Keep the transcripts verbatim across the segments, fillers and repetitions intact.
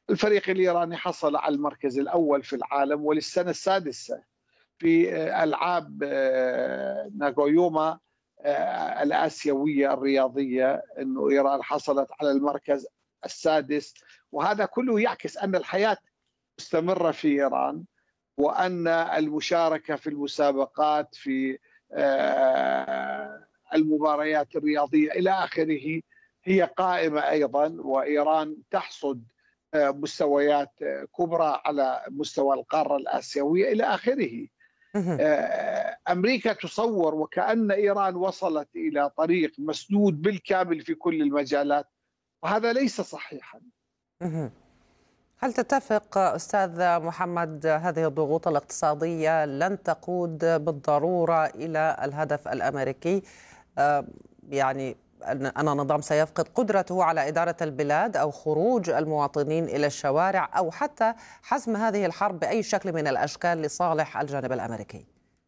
الفريق الإيراني حصل على المركز الأول في العالم وللسنة السادسة في ألعاب ناغويوما الآسيوية الرياضية، أنه إيران حصلت على المركز السادس. وهذا كله يعكس أن الحياة مستمرة في إيران، وأن المشاركة في المسابقات في المباريات الرياضية إلى آخره هي قائمة أيضا، وإيران تحصد مستويات كبرى على مستوى القارة الآسيوية إلى آخره. أمريكا تصور وكأن إيران وصلت إلى طريق مسدود بالكامل في كل المجالات، وهذا ليس صحيحا. هل تتفق أستاذ محمد هذه الضغوط الاقتصادية لن تقود بالضرورة إلى الهدف الأمريكي، يعني أن النظام سيفقد قدرته على إدارة البلاد أو خروج المواطنين إلى الشوارع أو حتى حسم هذه الحرب بأي شكل من الأشكال لصالح الجانب الأمريكي؟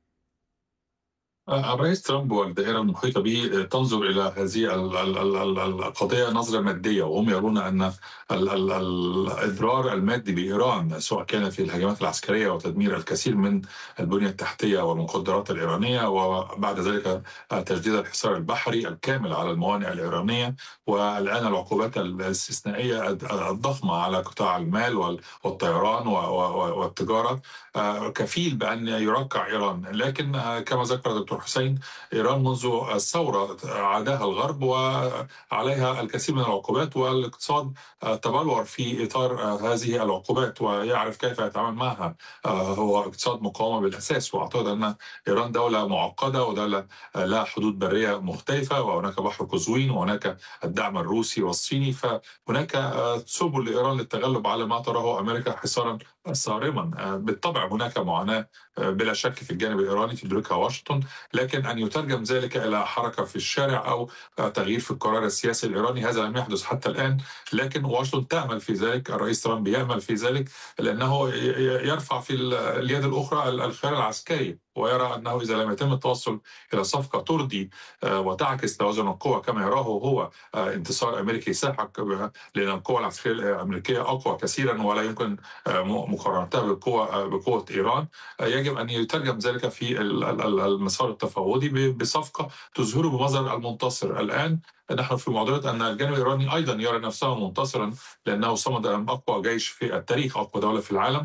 الرئيس ترامب والدائرة المحيطة به تنظر إلى هذه القضية نظرة مادية، وهم يرون أن الإضرار المادي بإيران سواء كان في الهجمات العسكرية وتدمير الكثير من البنية التحتية والمقدرات الإيرانية، وبعد ذلك تجديد الحصار البحري الكامل على الموانئ الإيرانية، والآن العقوبات الاستثنائية الضخمة على قطاع المال والطيران والتجارة كفيل بأن يركع إيران. لكن كما ذكر دكتور حسين، إيران منذ الثورة عاداها الغرب وعليها الكثير من العقوبات، والاقتصاد تبلور في إطار هذه العقوبات ويعرف كيف يتعامل معها. هو اقتصاد مقاومة بالأساس، وأعتقد أن إيران دولة معقدة ودولة لها حدود برية مختلفة، وهناك بحر قزوين وهناك الدعم الروسي والصيني، فهناك سبل لإيران للتغلب على ما تراه أمريكا حصارا صارما. بالطبع هناك معاناة بلا شك في الجانب الإيراني تدركها واشنطن، لكن أن يترجم ذلك إلى حركة في الشارع أو تغيير في القرار السياسي الإيراني هذا لم يحدث حتى الآن. لكن واشنطن تعمل في ذلك، الرئيس ترامب يعمل في ذلك، لأنه يرفع في اليد الأخرى الخيار العسكري، ويرى أنه إذا لم يتم التوصل إلى صفقة ترضي وتعكس توازن القوى كما يراه هو انتصار أمريكي ساحق، لأن القوى العسكرية الأمريكية أقوى كثيرا ولا يمكن مقارنتها بقوة بقوة إيران، يجب أن يترجم ذلك في المسار التفاوضي بصفقة تظهر بمظهر المنتصر. الآن نحن في معضلة أن الجانب الإيراني أيضا يرى نفسه منتصرا، لأنه صمد أمام أقوى جيش في التاريخ، أقوى دولة في العالم.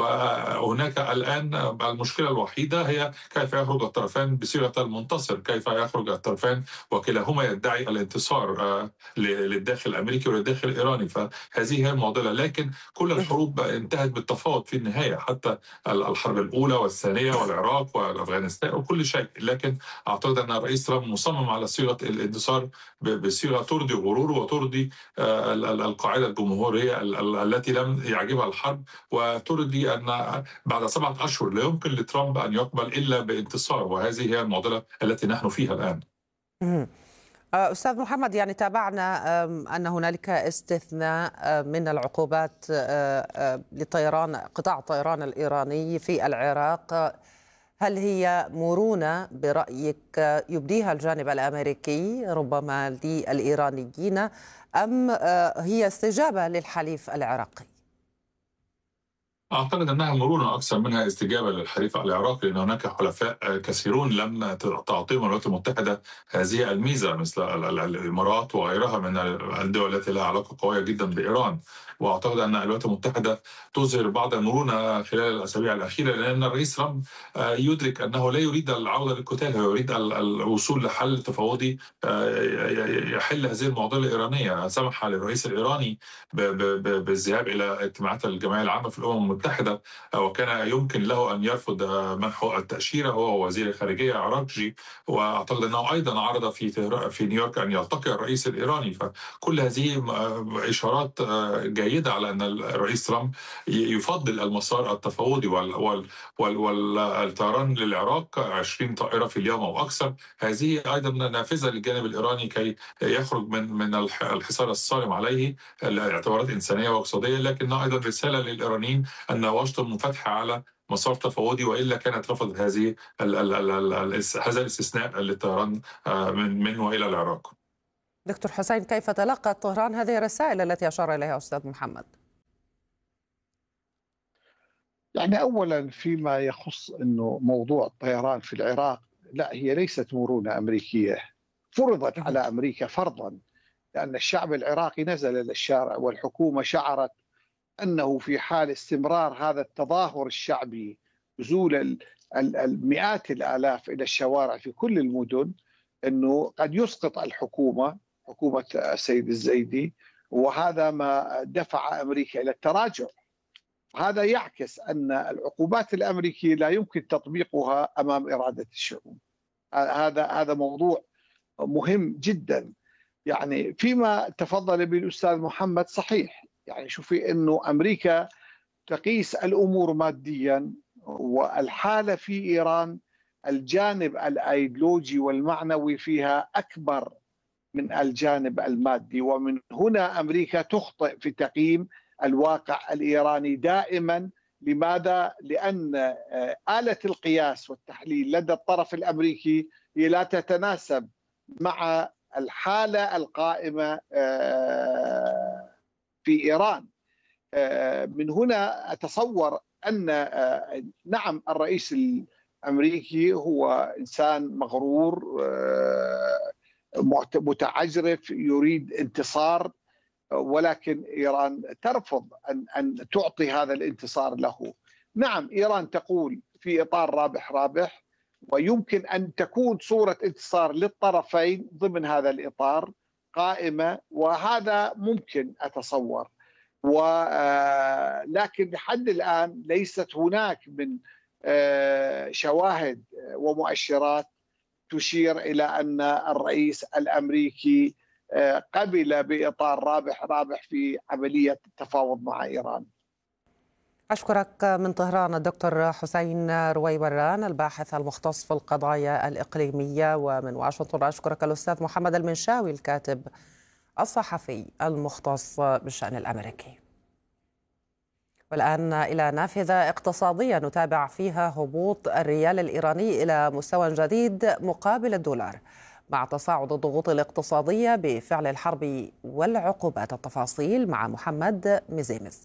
وهناك الآن المشكلة الوحيدة هي كيف يخرج الطرفان بصيغة المنتصر، كيف يخرج الطرفان وكلاهما يدعي الانتصار للداخل الأمريكي وللداخل الإيراني. فهذه هي المعضلة، لكن كل الحروب انتهت بالتفاوض في النهاية، حتى الحرب الأولى والثانية والعراق وأفغانستان وكل شيء. لكن أعتقد أن الرئيس ترامب مصمم على صيغة الانتصار بصيغة ترضي غروره وترضي القاعدة الجمهورية التي لم يعجبها الحرب، وترضي أن بعد سبعة أشهر لا يمكن لترامب أن يقبل إلا بانتصار، وهذه هي المعضلة التي نحن فيها الآن. أستاذ محمد، يعني تابعنا أن هنالك استثناء من العقوبات لطيران قطاع الطيران الإيراني في العراق. هل هي مرونة برأيك يبديها الجانب الأمريكي ربما للإيرانيين، أم هي استجابة للحليف العراقي؟ أعتقد أنها مرونة أكثر منها استجابة للحليف العراقي، لأن هناك حلفاء كثيرون لم تعطيهم الولايات المتحدة هذه الميزة، مثل الإمارات وغيرها من الدول التي لها علاقة قوية جدا بإيران. وأعتقد أن الولايات المتحدة تظهر بعض المرونة خلال الأسابيع الأخيرة، لأن الرئيس ترامب يدرك أنه لا يريد العودة للقتال، هو يريد الوصول لحل تفاوضي يحل هذه المعضلة الإيرانية. سمح للرئيس الإيراني بالذهاب إلى اجتماعات الجمعية العامة في الأمم المتحدة، وكان يمكن له أن يرفض منح التأشيرة هو وزير الخارجية عراقجي، وأعتقد أنه أيضا عرض في في نيويورك أن يلتقي الرئيس الإيراني. فكل هذه إشارات جيدة على أن الرئيس ترامب يفضل المسار التفاوضي والطيران للعراق عشرين طائرة في اليوم أو أكثر. هذه أيضا نافذة للجانب الإيراني كي يخرج من من الحصار الصارم عليه لاعتبارات إنسانية واقتصادية، لكنها أيضا رسالة للإيرانيين أن واشنطن منفتحة على مسار تفاوضي، وإلا كانت رفضت هذه ال ال ال ال هذا الاستثناء للطيران من من وإلى العراق. دكتور حسين، كيف تلقى طهران هذه الرسائل التي أشار إليها أستاذ محمد؟ يعني أولا فيما يخص أنه موضوع الطيران في العراق، لا، هي ليست مرونة أمريكية فرضت على أمريكا فرضا، لأن الشعب العراقي نزل للشارع والحكومة شعرت أنه في حال استمرار هذا التظاهر الشعبي، نزول المئات الآلاف إلى الشوارع في كل المدن، أنه قد يسقط الحكومة، حكومة السيد الزيدي، وهذا ما دفع أمريكا إلى التراجع. هذا يعكس أن العقوبات الأمريكية لا يمكن تطبيقها أمام إرادة الشعوب. هذا هذا موضوع مهم جدا. يعني فيما تفضل به الأستاذ محمد صحيح، يعني شوفي أنه أمريكا تقيس الأمور ماديا، والحالة في إيران الجانب الأيديولوجي والمعنوي فيها أكبر من الجانب المادي، ومن هنا أمريكا تخطئ في تقييم الواقع الإيراني دائما. لماذا؟ لأن آلة القياس والتحليل لدى الطرف الأمريكي هي لا تتناسب مع الحالة القائمة في إيران. من هنا أتصور أن نعم الرئيس الأمريكي هو إنسان مغرور متعجرف يريد انتصار، ولكن إيران ترفض أن أن تعطي هذا الانتصار له. نعم إيران تقول في إطار رابح رابح، ويمكن أن تكون صورة انتصار للطرفين ضمن هذا الإطار قائمة، وهذا ممكن أتصور، ولكن لحد الآن ليست هناك من شواهد ومؤشرات تشير إلى أن الرئيس الأمريكي قبل بإطار رابح رابح في عملية التفاوض مع إيران. أشكرك من طهران الدكتور حسين رويبران الباحث المختص في القضايا الإقليمية، ومن واشنطن أشكرك الأستاذ محمد المنشاوي الكاتب الصحفي المختص بالشأن الأمريكي. والآن إلى نافذة اقتصادية نتابع فيها هبوط الريال الإيراني إلى مستوى جديد مقابل الدولار مع تصاعد الضغوط الاقتصادية بفعل الحرب والعقوبات. التفاصيل مع محمد مزيمز.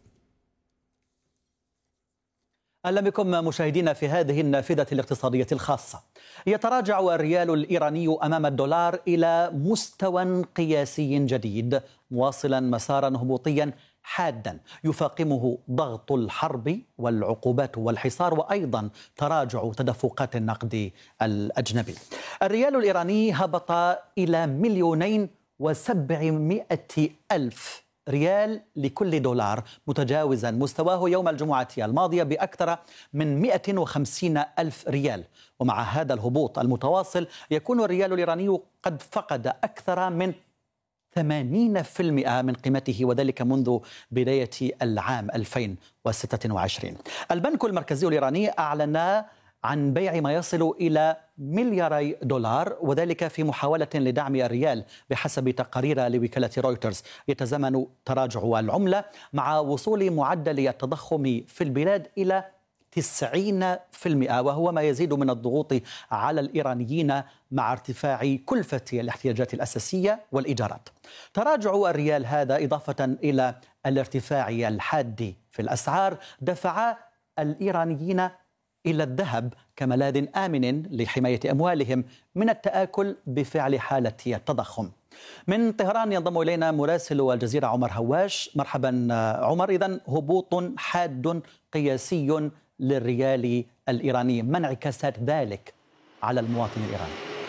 أهلا بكم مشاهدينا في هذه النافذة الاقتصادية الخاصة. يتراجع الريال الإيراني أمام الدولار إلى مستوى قياسي جديد، مواصلا مسارا هبوطيا حادا يفاقمه ضغط الحرب والعقوبات والحصار، وأيضا تراجع تدفقات النقد الأجنبي. الريال الإيراني هبط إلى مليونين وسبعمائة ألف ريال لكل دولار، متجاوزا مستواه يوم الجمعة الماضية بأكثر من مئة وخمسين ألف ريال. ومع هذا الهبوط المتواصل يكون الريال الإيراني قد فقد أكثر من ثمانين بالمئة من قيمته، وذلك منذ بداية العام ألفين وستة وعشرين. البنك المركزي الإيراني أعلن عن بيع ما يصل إلى ملياري دولار، وذلك في محاولة لدعم الريال بحسب تقارير لوكالة رويترز. يتزامن تراجع العملة مع وصول معدل التضخم في البلاد إلى تسعين بالمئة، وهو ما يزيد من الضغوط على الإيرانيين مع ارتفاع كلفة الاحتياجات الأساسية والإيجارات. تراجع الريال هذا إضافة إلى الارتفاع الحاد في الأسعار دفع الإيرانيين إلى الذهب كملاذ آمن لحماية أموالهم من التآكل بفعل حالة التضخم. من طهران ينضم إلينا مراسل الجزيرة عمر هواش. مرحبا عمر. إذن هبوط حاد قياسي للريال الإيراني، ما انعكاسات ذلك على المواطن الإيراني؟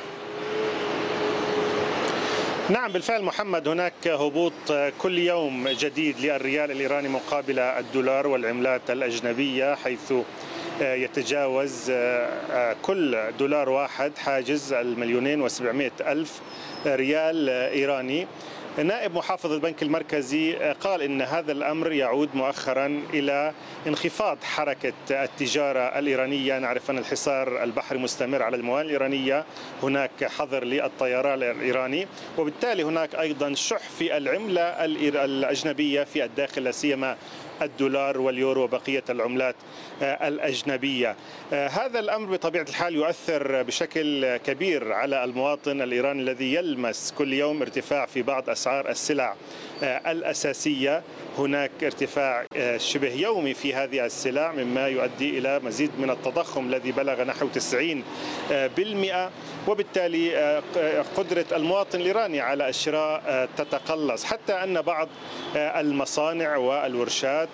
نعم بالفعل محمد، هناك هبوط كل يوم جديد للريال الإيراني مقابل الدولار والعملات الأجنبية، حيث يتجاوز كل دولار واحد حاجز المليونين وسبعمائة ألف ريال إيراني. نائب محافظ البنك المركزي قال إن هذا الأمر يعود مؤخرا إلى انخفاض حركة التجارة الإيرانية. نعرف أن الحصار البحري مستمر على الموانئ الإيرانية، هناك حظر للطيران الإيراني، وبالتالي هناك أيضا شح في العملة الأجنبية في الداخل، لا سيما الدولار واليورو وبقية العملات الأجنبية. هذا الأمر بطبيعة الحال يؤثر بشكل كبير على المواطن الإيراني الذي يلمس كل يوم ارتفاع في بعض أسعار السلع الأساسية. هناك ارتفاع شبه يومي في هذه السلع مما يؤدي إلى مزيد من التضخم الذي بلغ نحو تسعين بالمئة، وبالتالي قدرة المواطن الإيراني على الشراء تتقلص، حتى أن بعض المصانع والورشات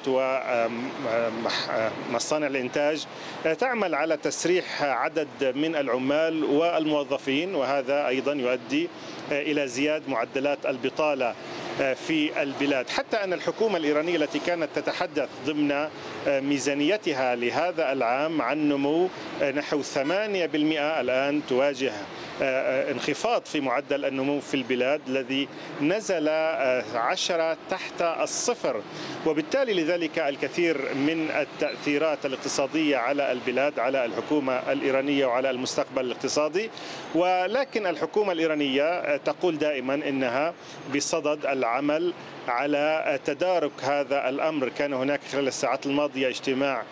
ومصانع الإنتاج تعمل على تسريح عدد من العمال والموظفين، وهذا أيضا يؤدي إلى زيادة معدلات البطالة في البلاد، حتى أن الحكومة الإيرانية التي كانت تتحدث ضمن ميزانيتها لهذا العام عن نمو نحو ثمانية بالمئة الآن تواجه انخفاض في معدل النمو في البلاد الذي نزل عشرة تحت الصفر، وبالتالي لذلك الكثير من التأثيرات الاقتصادية على البلاد، على الحكومة الإيرانية وعلى المستقبل الاقتصادي. ولكن الحكومة الإيرانية تقول دائما إنها بصدد العمل على تدارك هذا الأمر. كان هناك خلال الساعات الماضية اجتماع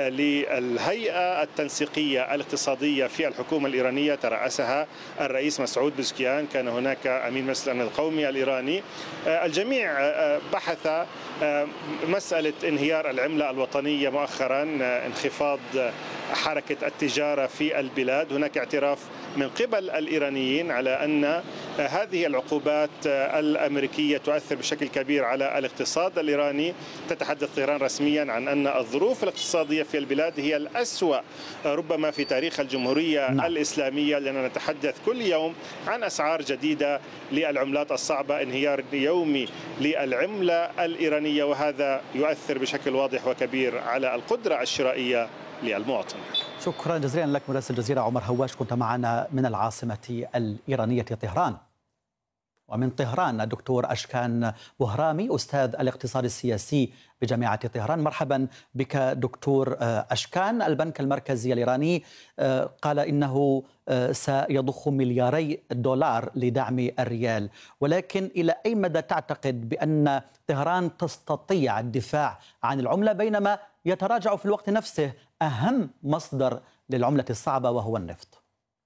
للهيئة التنسيقية الاقتصادية في الحكومة الإيرانية ترأسها الرئيس مسعود بزكيان، كان هناك أمين مجلس الأمن القومي الإيراني. الجميع بحث مسألة انهيار العملة الوطنية مؤخرا، انخفاض حركة التجارة في البلاد. هناك اعتراف من قبل الإيرانيين على أن هذه العقوبات الأمريكية تؤثر بشكل كبير على الاقتصاد الإيراني. تتحدث طهران رسميا عن أن الظروف الاقتصادية في البلاد هي الأسوأ ربما في تاريخ الجمهورية نعم. الإسلامية، لأننا نتحدث كل يوم عن أسعار جديدة للعملات الصعبة، انهيار يومي للعملة الإيرانية، وهذا يؤثر بشكل واضح وكبير على القدرة الشرائية للمواطن. شكرا جزيلا لك مراسل الجزيرة عمر هواش، كنت معنا من العاصمة الإيرانية طهران. ومن طهران الدكتور أشكان بهرامي أستاذ الاقتصاد السياسي بجامعة طهران. مرحبا بك دكتور أشكان. البنك المركزي الإيراني قال إنه سيضخ ملياري دولار لدعم الريال، ولكن إلى أي مدى تعتقد بأن طهران تستطيع الدفاع عن العملة بينما يتراجع في الوقت نفسه أهم مصدر للعملة الصعبة وهو النفط؟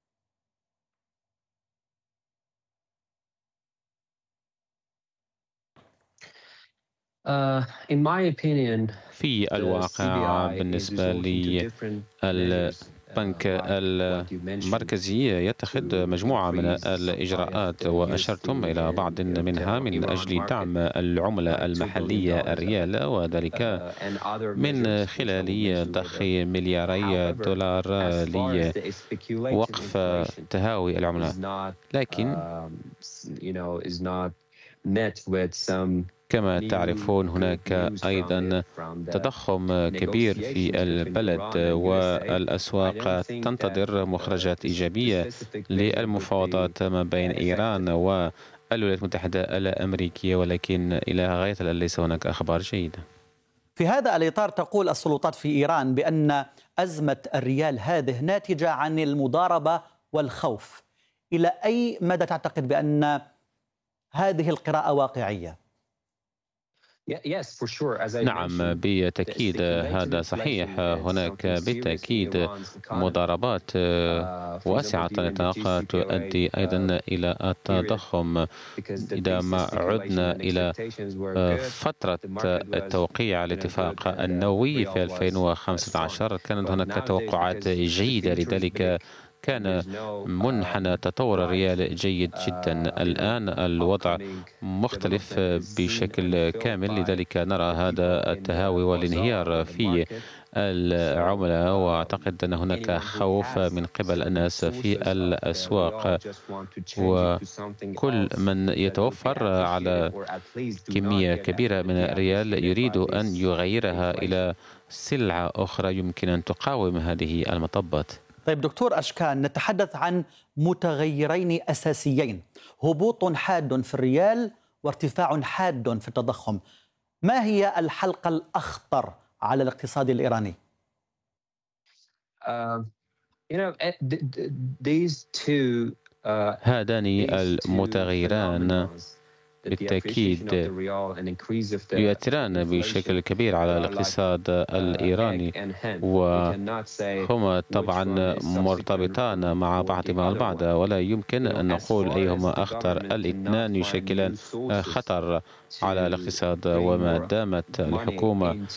في الواقع بالنسبة لي البنك المركزي يتخذ مجموعة من الإجراءات، وأشرتم إلى بعض منها من أجل دعم العملة المحلية الريال، وذلك من خلال ضخ ملياري دولار لوقف تهاوي العملة. لكن كما تعرفون هناك أيضا تضخم كبير في البلد، والأسواق تنتظر مخرجات إيجابية للمفاوضات ما بين إيران والولايات المتحدة الأمريكية، ولكن إلى غاية الآن ليس هناك أخبار جيدة. في هذا الإطار تقول السلطات في إيران بأن أزمة الريال هذه ناتجة عن المضاربة والخوف. إلى أي مدى تعتقد بأن هذه القراءة واقعية؟ نعم بالتأكيد هذا صحيح. هناك بالتأكيد مضاربات واسعة النطاق تؤدي أيضا إلى التضخم. إذا ما عدنا إلى فترة التوقيع الاتفاق النووي في ألفين وخمسة عشر كانت هناك توقعات جيدة، لذلك كان منحنى تطور الريال جيد جدا. الآن الوضع مختلف بشكل كامل، لذلك نرى هذا التهاوي والانهيار في العملة، وأعتقد أن هناك خوف من قبل الناس في الأسواق، وكل من يتوفر على كمية كبيرة من الريال يريد أن يغيرها إلى سلعة أخرى يمكن أن تقاوم هذه المطبات. طيب دكتور أشكان، نتحدث عن متغيرين أساسيين، هبوط حاد في الريال وارتفاع حاد في التضخم. ما هي الحلقة الأخطر على الاقتصاد الإيراني؟ هذان المتغيران بالتأكيد يؤثران بشكل كبير على الاقتصاد الإيراني، وهما طبعا مرتبطان مع بعضهما البعض، ولا يمكن أن نقول أيهما أخطر. الاثنان يشكلان خطر على الاقتصاد، وما دامت الحكومة